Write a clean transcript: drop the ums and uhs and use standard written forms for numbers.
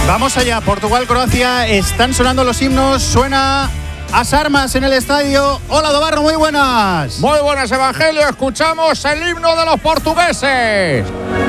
Vamos allá, Portugal-Croacia, están sonando los himnos, suena As Armas en el estadio. Hola Dobarro, muy buenas. Muy buenas, Evangelio, escuchamos el himno de los portugueses.